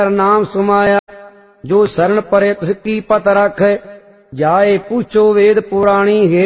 नाम सुमाया, जो शरण परे तिसकी पत रखे, जाए पूछो वेद पुराणी है।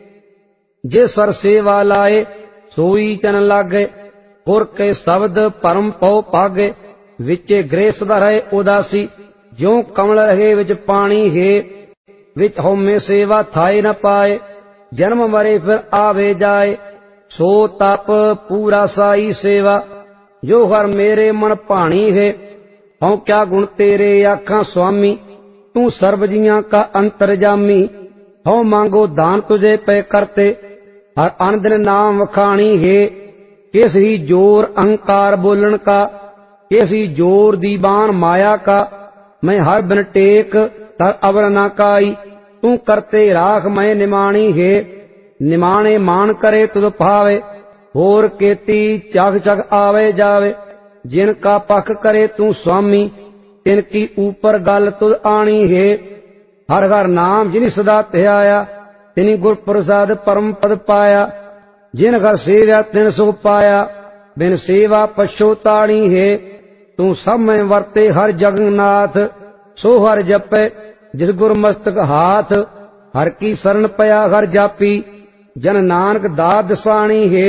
जे सर सेवा लाए सोई चन लागे, गुर के शब्द परम पौ पागे। विचे गृह सदा रहे उदासी, ज्यों कमल रहे विच पानी है। विच होमे सेवा थाए न पाए, जन्म मरे फिर आवे जाए। सो तप पूरा साई सेवा, जो हर मेरे मन भाणी है। हूँ क्या गुण तेरे आखा स्वामी, तू सर्व जियां का अंतरजामी। हूँ मांगो दान तुझे पे करते, हर अन दिन नाम वखाणी है। किस ही जोर अहंकार बोलन का, किस ही जोर दीवान माया का। मैं हर बिन टेक तर अवर न काई, तू करते राख मैं निमाणी है। निमाणे मान करे तुझ भावे, होर केती चख चख आवे जावे। जिनका पख करे तू स्वामी, तिनकी ऊपर गल तुझ आनी है। हर हर नाम जिनि सदा ध्याया, तिनि गुर प्रसाद परम पद पाया। जिन घर सेव्या तिन सुख पाया, बिन सेवा पछोताणी है। तू सब में वर्ते हर जगन्नाथ, सो हर जपे जिस गुर मस्तक हाथ। हर की शरण पया हर जापी, जन नानक दात दसाणी है।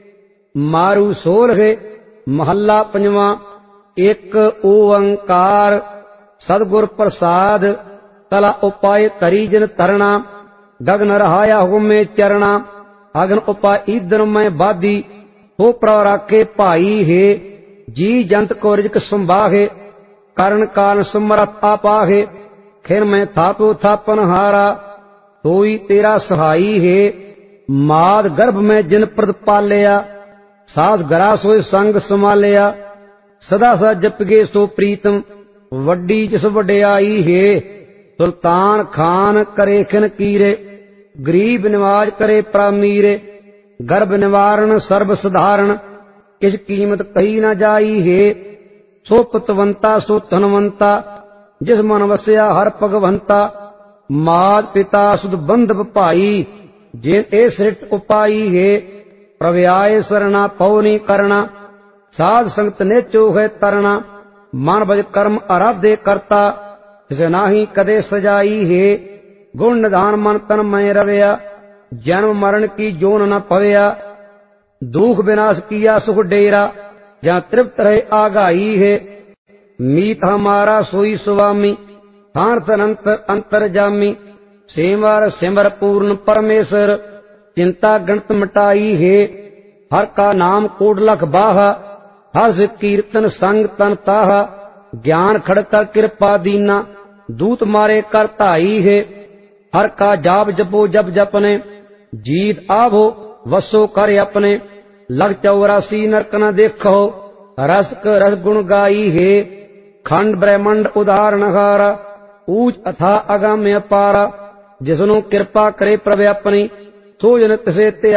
मारू सोल है महला पंजवा, एक ओंकार सदगुर प्रसाद। तला उपाय तरी जन तरना, गगन रहाया हुमे चरना। अगन उपाय ईदन में बाधी, हो प्रव राखे भाई है। जी जंत को रिजक संभाहे, करण कान समरथ आपाहे। खिन में थापो थापन हारा, तोई तेरा सहाई है। माद गर्भ में जिन प्रद पालिया, सास गरा सोई संग संभालिया। सदा सा जपगे सो प्रीतम, वड्डी जिस वड्याई है। सुल्तान खान करे खिन कीरे, गरीब निवाज करे प्रामीरे। गर्भ निवारण सर्व साधारण, किस कीमत कही न जाई है। सो पुतवंता सो धनवंता, जिस मन वस्या हर भगवंता। मात पिता सुध बंधव भाई, जिन ए सृष्ट उपाई है। प्रव्याय सरना पौनी करना, साध संगत ने चो है तरना। मन भज कर्म आराधे करता, जिसे नाही कदे सजाई है। गुण निधान मन तन में रवया, जन्म मरण की जोन न पवया। दुख विनाश किया सुख डेरा, जहाँ तृप्त रहे आगाई है। मीत हमारा सोई स्वामी, हार्थ अनंत अंतर जामी। सेवार सिमर पूर्ण परमेश्वर, चिंता गणत मिटाई है। हर का नाम कोट लख बाहा, हर से कीर्तन संग तन ताहा। ज्ञान खड़ कर कृपा दीना, दूत मारे कर ताई है। हर का जाप जपो जप जपने, जीत आवो वसो कर अपने। लग 84 नरक न देखो, रस रस गुण गाई है। खंड ब्रह्मंड उदाहरण हारा, ऊच अथा अगम्य पारा। जिसनु कृपा करे प्रभ अपनी, सो जन तिसे ते